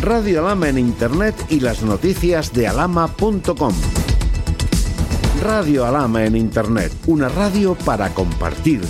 Radio Alhama en Internet y las noticias de alhama.com. Radio Alhama en Internet, una radio para compartir.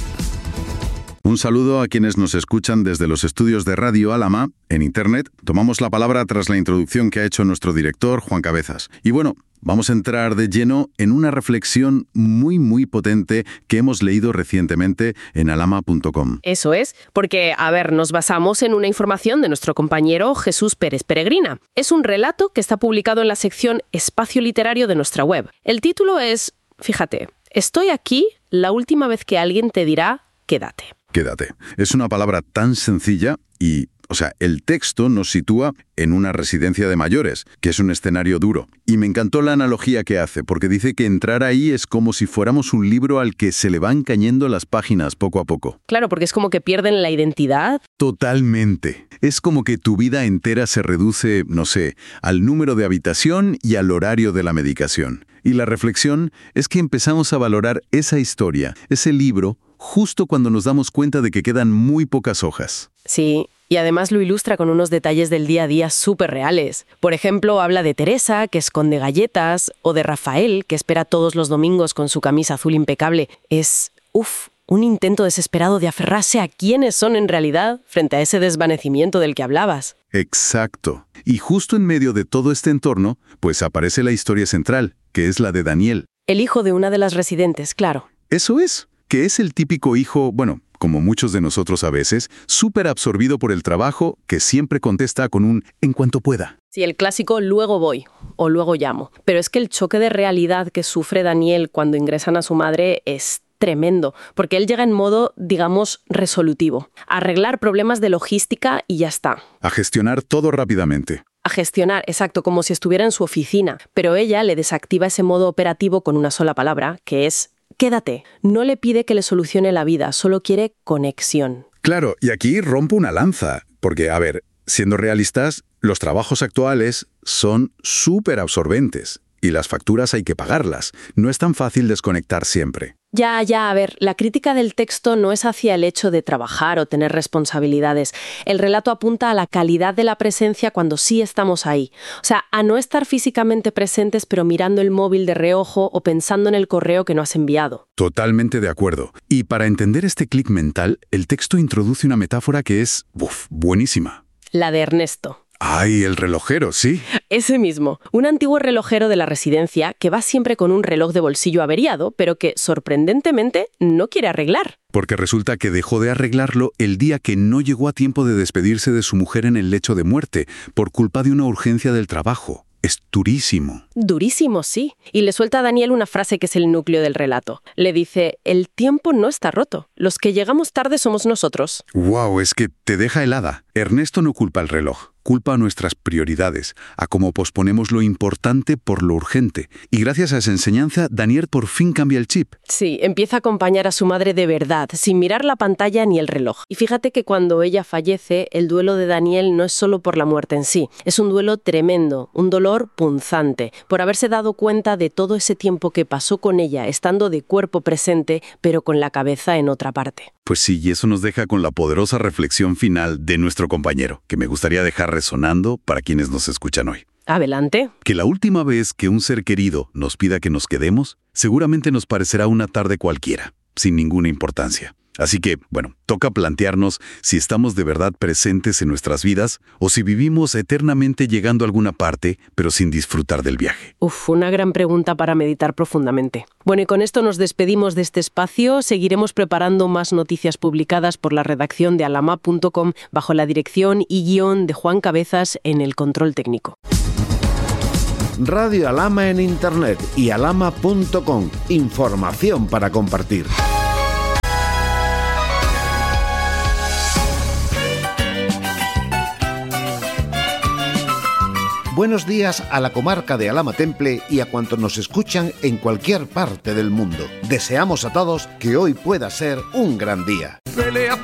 Un saludo a quienes nos escuchan desde los estudios de Radio Alhama en Internet. Tomamos la palabra tras la introducción que ha hecho nuestro director, Juan Cabezas. Y bueno, vamos a entrar de lleno en una reflexión muy potente que hemos leído recientemente en alhama.com. Eso es, porque, nos basamos en una información de nuestro compañero Jesús Pérez Peregrina. Es un relato que está publicado en la sección Espacio Literario de nuestra web. El título es, fíjate, estoy aquí la última vez que alguien te dirá, quédate. Quédate. Es una palabra tan sencilla y, el texto nos sitúa en una residencia de mayores, que es un escenario duro. Y me encantó la analogía que hace, porque dice que entrar ahí es como si fuéramos un libro al que se le van cayendo las páginas poco a poco. Claro, porque es como que pierden la identidad. Totalmente. Es como que tu vida entera se reduce, al número de habitación y al horario de la medicación. Y la reflexión es que empezamos a valorar esa historia, ese libro, justo cuando nos damos cuenta de que quedan muy pocas hojas. Sí, y además lo ilustra con unos detalles del día a día súper reales. Por ejemplo, habla de Teresa, que esconde galletas, o de Rafael, que espera todos los domingos con su camisa azul impecable. Es, un intento desesperado de aferrarse a quiénes son en realidad frente a ese desvanecimiento del que hablabas. Exacto. Y justo en medio de todo este entorno, pues aparece la historia central, que es la de Daniel. El hijo de una de las residentes, claro. Eso es. Que es el típico hijo, como muchos de nosotros a veces, súper absorbido por el trabajo, que siempre contesta con un «en cuanto pueda». Sí, el clásico «luego voy» o «luego llamo». Pero es que el choque de realidad que sufre Daniel cuando ingresan a su madre es tremendo, porque él llega en modo, resolutivo. A arreglar problemas de logística y ya está. A gestionar todo rápidamente. A gestionar, exacto, como si estuviera en su oficina. Pero ella le desactiva ese modo operativo con una sola palabra, que es quédate. No le pide que le solucione la vida, solo quiere conexión. Claro, y aquí rompo una lanza, porque, siendo realistas, los trabajos actuales son súper absorbentes y las facturas hay que pagarlas. No es tan fácil desconectar siempre. Ya, la crítica del texto no es hacia el hecho de trabajar o tener responsabilidades. El relato apunta a la calidad de la presencia cuando sí estamos ahí. A no estar físicamente presentes pero mirando el móvil de reojo o pensando en el correo que no has enviado. Totalmente de acuerdo. Y para entender este clic mental, el texto introduce una metáfora que es, buenísima. La de Ernesto. ¡Ay, el relojero, sí! Ese mismo. Un antiguo relojero de la residencia que va siempre con un reloj de bolsillo averiado, pero que, sorprendentemente, no quiere arreglar. Porque resulta que dejó de arreglarlo el día que no llegó a tiempo de despedirse de su mujer en el lecho de muerte, por culpa de una urgencia del trabajo. Es durísimo. Durísimo, sí. Y le suelta a Daniel una frase que es el núcleo del relato. Le dice, el tiempo no está roto. Los que llegamos tarde somos nosotros. ¡Wow! Es que te deja helada. Ernesto no culpa al reloj. Culpa a nuestras prioridades, a cómo posponemos lo importante por lo urgente. Y gracias a esa enseñanza, Daniel por fin cambia el chip. Sí, empieza a acompañar a su madre de verdad, sin mirar la pantalla ni el reloj. Y fíjate que cuando ella fallece, el duelo de Daniel no es solo por la muerte en sí. Es un duelo tremendo, un dolor punzante, por haberse dado cuenta de todo ese tiempo que pasó con ella, estando de cuerpo presente, pero con la cabeza en otra parte. Pues sí, y eso nos deja con la poderosa reflexión final de nuestro compañero, que me gustaría dejar resonando para quienes nos escuchan hoy. Adelante. Que la última vez que un ser querido nos pida que nos quedemos, seguramente nos parecerá una tarde cualquiera, sin ninguna importancia. Así que, toca plantearnos si estamos de verdad presentes en nuestras vidas o si vivimos eternamente llegando a alguna parte, pero sin disfrutar del viaje. Una gran pregunta para meditar profundamente. Bueno, y con esto nos despedimos de este espacio. Seguiremos preparando más noticias publicadas por la redacción de alhama.com bajo la dirección y guión de Juan Cabezas en el control técnico. Radio Alhama en Internet y alhama.com. Información para compartir. Buenos días a la comarca de Alhama Temple y a cuantos nos escuchan en cualquier parte del mundo. Deseamos a todos que hoy pueda ser un gran día.